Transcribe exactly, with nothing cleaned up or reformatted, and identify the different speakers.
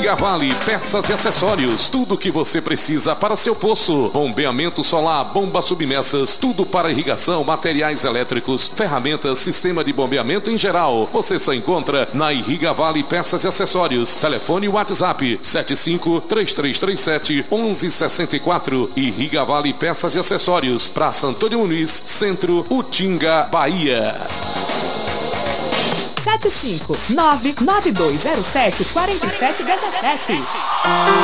Speaker 1: Irriga Vale Peças e Acessórios. Tudo o que você precisa para seu poço. Bombeamento solar, bombas submersas, tudo para irrigação, materiais elétricos, ferramentas, sistema de bombeamento em geral. Você só encontra na Irriga Vale Peças e Acessórios. Telefone WhatsApp sete cinco três três três sete um um seis quatro. Irriga Vale Peças e Acessórios. Praça Antônio Muniz, Centro, Utinga, Bahia.
Speaker 2: sete cinco nove nove dois zero sete quatro sete um sete.